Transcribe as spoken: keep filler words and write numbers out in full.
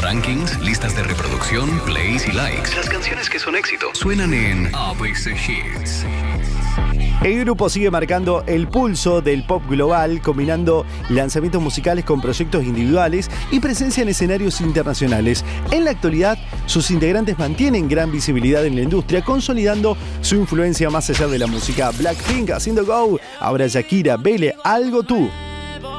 Rankings, listas de reproducción, plays y likes. Las canciones que son éxito suenan en A B C Hits. El grupo sigue marcando el pulso del pop global, combinando lanzamientos musicales con proyectos individuales y presencia en escenarios internacionales. En la actualidad, sus integrantes mantienen gran visibilidad en la industria, consolidando su influencia más allá de la música. Blackpink haciendo Go, ahora Shakira, Belle, Algo Tú.